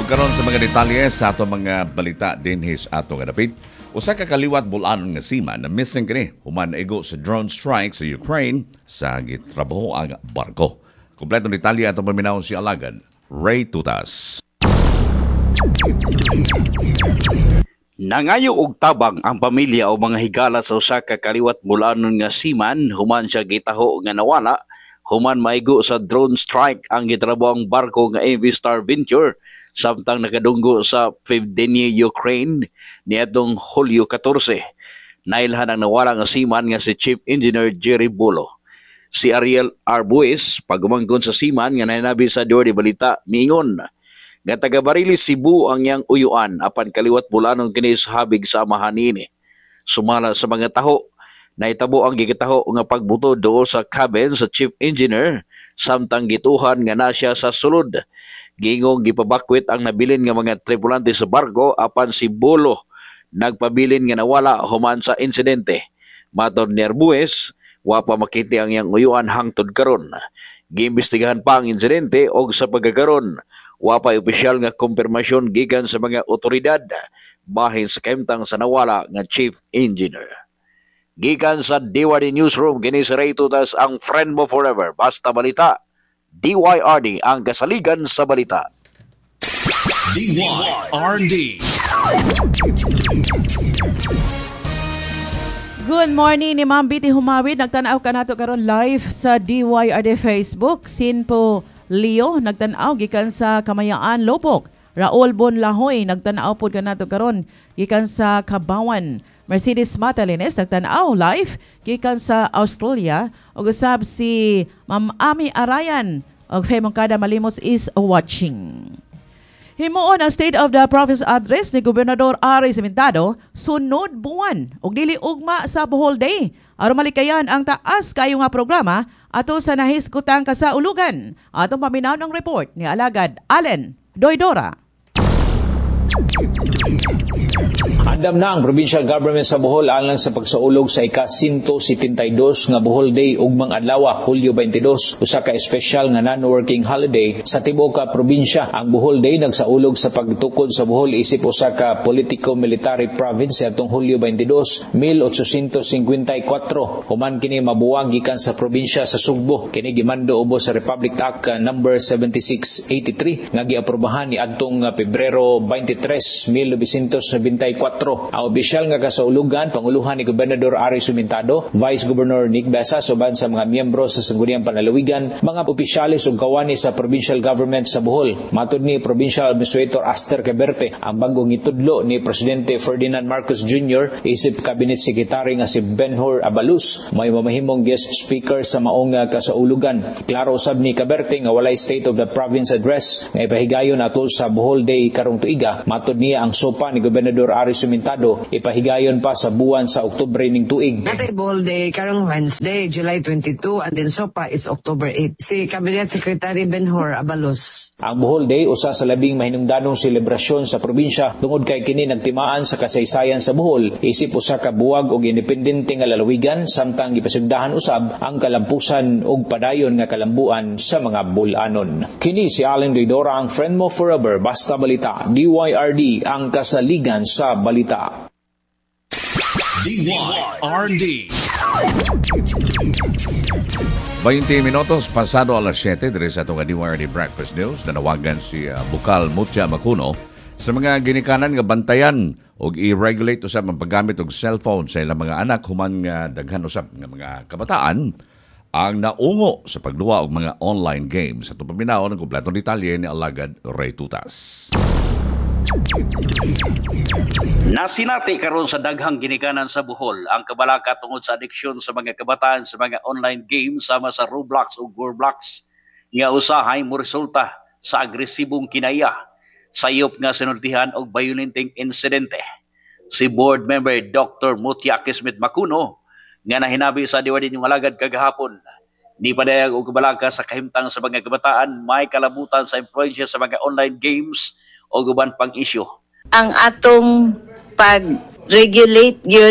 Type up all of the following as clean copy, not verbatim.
Ug karon sa mga detalye sa ato mga balita dinhi sa ato nga dapit. Usa ka kaliwat bulanon nga seaman na missing kini human naigo sa drone strike sa Ukraine sa gitrabaho ang barko. Kompletong detalye ato paminawon si alagad Ray Tutas. Nangayo og tabang ang pamilya o mga higala sa usa ka kaliwat bulanon nga seaman human siya gitaho nga nawala human maigo sa drone strike ang gitrabaho ang barko nga MV Star Venture samtang nakadunggo sa Pevdenie, Ukraine niadtong Hulyo 14. Nailhan ang nawala nga seaman nga si Chief Engineer Jerry Bulo. Si Ariel Arbues, pagumangkon sa seaman nga nainabi sa Diario de Balita, miingon nga taga Barilis, Cebu ang yang uyuan apan kaliwat bulanon kini sa habig sa amahan niini. Sumala sa mga taho, naitabo ang gigitaho nga pagbuto do sa cabin sa Chief Engineer samtang gituhan nga nasya sa sulod. Gingong gipabakwit ang nabilin nga mga tripulante sa barko apan si Bolo nagpabilin nga nawala human sa insidente. Matod ni Arbues, wa pa makiti ang yang uyuan hangtod karon. Giimbestigahan pa ang insidente og sa pagkakaron wa pa opisyal nga kumpirmasyon gikan sa mga otoridad bahin sa kemtang sa nawala nga Chief Engineer. Gikan sa DYRD Newsroom, kini si Ray Tutas, ang friend mo forever. Basta balita, DYRD ang kasaligan sa balita. DYRD. Good morning ni Ma'am Biti Humawid. Nagtanaw ka nato karon live sa DYRD Facebook. Sinpo Leo nagtanaw gikan sa Kamayaan Lopok. Raul Bonlahoy nagtanaw pod kanato karon gikan sa Kabawan. Mercedes Matalines nagtanaw live gikan sa Australia. Ug usab si Ma'am Ami Arayan og Femongkada Malimos is watching. Himuon ang State of the Province address ni Gobernador Ari Cimentado sunod buwan ug dili ugma sa Bohol Day aron malikayan ang taas kayo nga programa ato sa nahiskutang kasaulugan. Atong paminaw ng report ni alagad Allen Doydora. Andam na ang provincial government sa Bohol alang sa pagsaulog sa ika-172 nga Bohol Day ugmang adlaw Hulyo 22, usa ka espesyal nga non-working holiday sa tibuok ka probinsya. Ang Bohol Day nagsaulog sa pagtukod sa Bohol isip usa ka politico-military province atong Hulyo 22, 1854. Human kini mabuwag gikan sa probinsya sa Sugbo. Kini gimando ubos sa Republic Act number 7683 nga giaprobahan ni adtong Pebrero 23, 1974. Ang opisyal nga kasaulugan panguluhan ni Gobernador Ari Cimentado, Vice Governor Nick Besa suban sa mga miyembro sa Sangguniang Panlalawigan, mga opisyalis ug kawani sa provincial government sa Bohol. Matud ni Provincial Administrator Aster Queberte, ang bagong itudlo ni Presidente Ferdinand Marcos Jr. isip Cabinet Secretary nga si Benhur Abalus may mamahimong guest speaker sa maong kasaulugan. Klaro usab ni Queberte nga walay State of the Province address nga ipahigayon atol sa Bohol Day karong tuiga. Matud niya ang sopa ni Gobernador Ari Cimentado ipahigayon pa sa buwan sa Oktubre ning tuig. Natay Bohol Day karong Wednesday, July 22, and then sopa is October 8. Si Cabinet Secretary Benhur Abalos. Ang Bohol Day usa sa labing mahinungdanong selebrasyon sa probinsya tungod kay kini nagtimaan sa kasaysayan sa Bohol isip usa ka buwag og independente nga lalawigan samtang gipasugdahan usab ang kalampusan ug padayon nga kalambuan sa mga bulanon. Kini si Allen Doydora, ang friend mo forever. Basta balita, DYRD ang kasaligan sa balita. DYRD. 20 minutos pasado alas 7 dire sa itong DYRD Breakfast News. Nanawagan si Bukal Mutia Macuno sa mga ginikanan nga bantayan o i-regulate usab ang paggamit og cellphone sa ilang mga anak human nga daghan usab nga mga kabataan ang naungo sa pagduwa og mga online games. Sa itong paminaw ng kompletong detalye ni alagad Ray Tutas. Nasinati karon sa daghang ginikanan sa Bohol ang kabalaka tungod sa adiksyon sa mga kabataan sa mga online games sama sa Roblox o Gorblox nga usahay mo resulta sa agresibong kinaya, sayop nga sinultihan og violenteng insidente. Si board member Dr. Mutia Kismet Macuno nga nahinabi sa DYRD yung alagad kagahapon, ni padayag og kabalaka sa kahimtang sa mga kabataan may kalabutan sa influensya sa mga online games o guban pang isyu. Ang atong pag-regulate gyud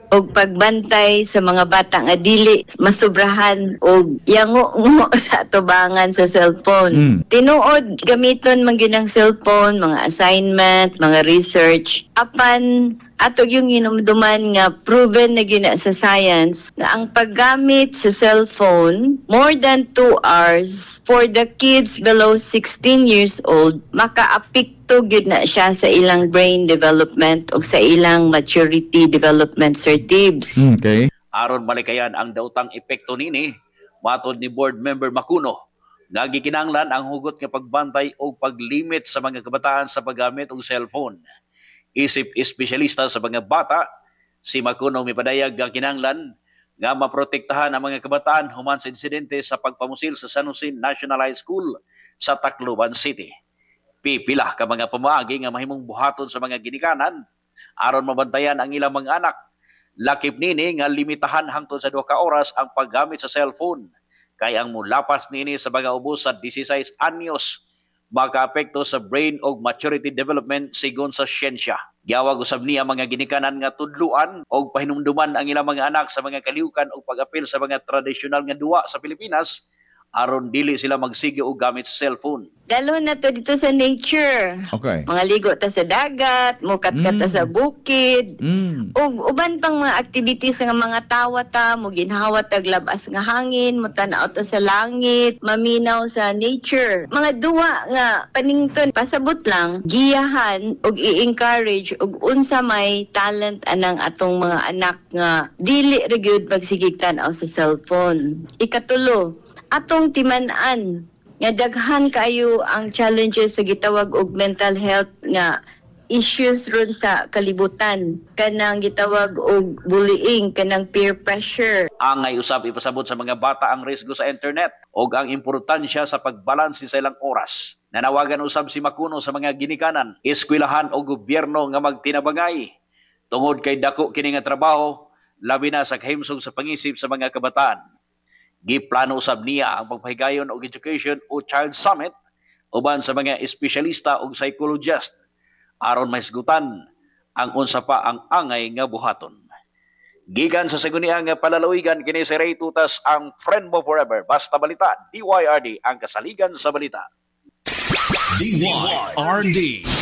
og pagbantay sa mga bata nga dili masubrahan og yango-ngo sa atubangan sa cellphone. Tinuod gamiton man gyud ang cellphone, mga assignment, mga research apan atog yung hinumduman nga proven na gyud sa science na ang paggamit sa cellphone more than 2 hours for the kids below 16 years old makaapekto gyud na siya sa ilang brain development o sa ilang maturity development circuits. Okay. Aron malikayan ang daotang epekto nini, matod ni Board Member Macuno, nga gikinahanglan ang hugot nga pagbantay o paglimit sa mga kabataan sa paggamit og cellphone. Isip espesyalista sa mga bata, si Macuno mipadayag nga kinahanglan nga maprotektahan ang mga kabataan human sa insidente sa pagpamusil sa San Jose National High School sa Tacloban City. Pipila ka mga pamaagi nga mahimong buhaton sa mga ginikanan aron mabantayan ang ilang mga anak. Lakip nini nga limitahan hangtod sa 2 ka oras ang paggamit sa cellphone. Kay ang mulapas nini sa mga ubos sa 16 anyos makaapekto sa brain o maturity development sigon sa siyensya. Giyawag usab niya mga ginikanan nga tudluan o pahinumduman ang ilang mga anak sa mga kalihukan o pag-apil sa mga tradisyonal nga duwa sa Pilipinas aron dili sila magsige og gamit sa cellphone. Dalo na to dito sa nature. Okay. Mga ligo ta sa dagat, mukat-kat ta sa bukid. Ug uban pang mga activities nga mga tawa ta, mo ginhawa tag labas nga hangin, mo tan-aw ta sa langit, maminaw sa nature. Mga duwa nga panington pasabot lang, giyahan ug i-encourage ug unsa may talent anang atong mga anak nga dili ra gyud magsigig tan-aw sa cellphone. Ikatulo, atong timan-an nga daghan kayo ang challenges sa gitawag og mental health nga issues ron sa kalibutan, kanang gitawag og bullying, kanang peer pressure. Angay usab ipasabot sa mga bata ang risgo sa internet ug ang importansya sa pagbalanse sa ilang oras. Nanawagan usab si Macuno sa mga ginikanan, eskwelahan o gobyerno nga magtinabangay tungod kay dako kini nga trabaho labi na sa kahimsog sa pangisip sa mga kabataan. Giplano usab niya ang pagpahigayon og education o child summit uban sa mga espesyalista o psychologist aron mahisgutan ang unsa pa ang angay nga buhaton. Gikan sa saguniang nga palalawigan kini si Ray Tutas, ang friend mo forever. Basta balita, DYRD ang kasaligan sa balita. DYRD.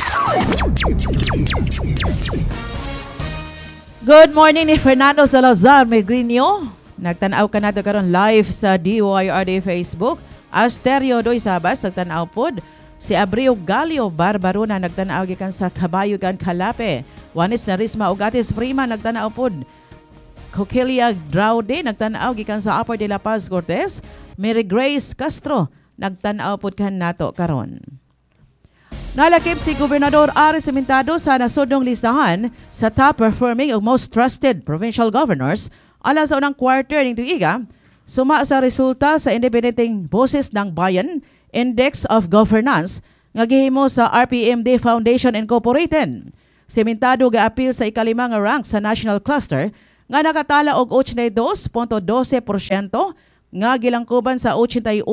Good morning ni Fernando Salazar Megrinio. Nagtanaw ka nato karon live sa DYRD Facebook. Asterio Doy Sabas nagtanaw pod. Si Abreu Galio Barbaro na nagtanaw gikan sa Kabayugan Kalape. Wanis na Risma Ugatis Prima nagtanaw pod. Coquilia Draude nagtanaw gikan sa Upper de la Paz Cortez. Mary Grace Castro nagtanaw pod kan nato karon. Nalakip si Gobernador Ari Cimentado sa nasudnong listahan sa top performing o most trusted provincial governors alang sa unang quarter ng tuiga, suma sa resulta sa independenteng Boses ng Bayan Index of Governance nga gihimo sa RPMD Foundation Incorporated. Cimentado ga-appeal sa ikalimang rank sa national cluster nga nakatala og 82.12% nga gilangkuban sa 81.39%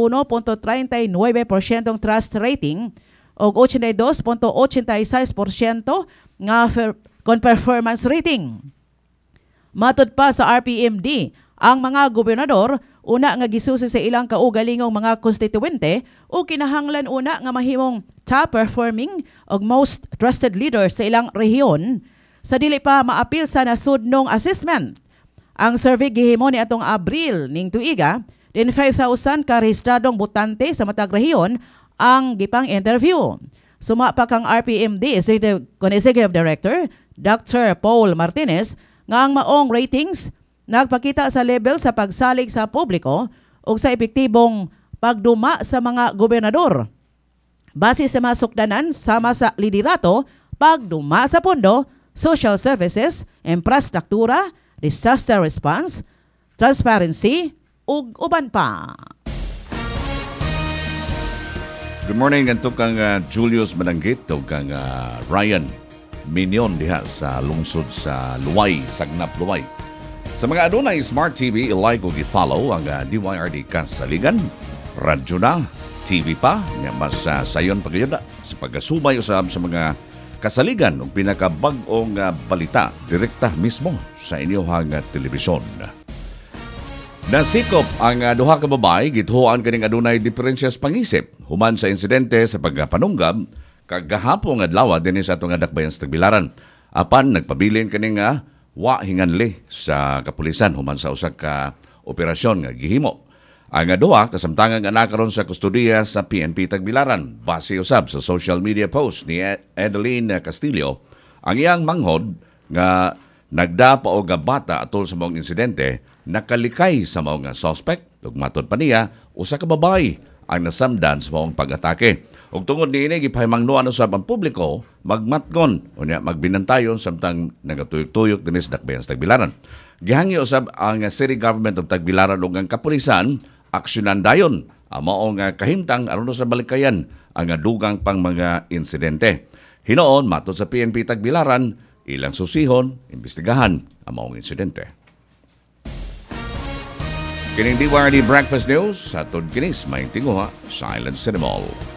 trust rating og 82.86% nga performance rating. Matod pa sa RPMD, ang mga gobernador una nga gisusi sa ilang kaugalingong mga konstituente o kinahanglan una nga mahimong top performing og most trusted leaders sa ilang rehiyon sa dili pa maapil sa nasudnong assessment. Ang survey gihimo ni atong Abril ning tuiga, din 5,000 ka rehistradong botante sa matag rehiyon ang gipang interview. Suma pa kang RPMD Executive Director Dr. Paul Martinez nga ang maong ratings nagpakita sa level sa pagsalig sa publiko o sa epektibong pagduma sa mga gobernador. Base sa masukdanan sama sa liderato, pagduma sa pondo, social services, infrastruktura, disaster response, transparency, ug uban pa. Good morning, ganito kang Julius Mananggit o kang Ryan Minion diha sa lungsod sa Luway, Sagnap Luway. Sa mga adunay Smart TV, i-like o i-follow ang DYRD Kasaligan, radyo na, TV pa, nga mas sayon pagayod sa pagkasubay usab sa mga kasaligan ng pinakabag-ong balita direkta mismo sa inyong telebisyon. Nasikop ang duha ka babae gituhuan kaning adunay diferensyas pangisip human sa insidente sa pagpanunggab kagahapon adlaw dinhi sa atong dakbayan sa Tagbilaran. Apan nagpabilin kaning wa hinganli sa kapulisan human sa usa ka operasyon nga gihimo. Ang duha kasamtangan nga nakaron sa kustudiya sa PNP Tagbilaran base usab sa social media post ni Adeline Castillo. Ang iyang manghod nga nagdapa og bata atol sa maong insidente nakalikay sa maong suspect ug matod pa niya usa ka babae ang nasamdan sa maong pag-atake. Ug tungod niini gipahimangnuan usab ang publiko magmatgon unya magbinantayon samtang nagatuyok-tuyok dinhi sa dakbayan sa Tagbilaran. Gihangi usab ang City Government of Tagbilaran ug ang kapulisan aksyonan dayon ang maong kahimtang aron sa balikayan ang dugang pang mga insidente. Hinoon matod sa PNP Tagbilaran ilang susihon imbestigahan ang maong insidente. Kining DYRD Breakfast News sa Tudkinis, may tinguha, Silent Cinemol.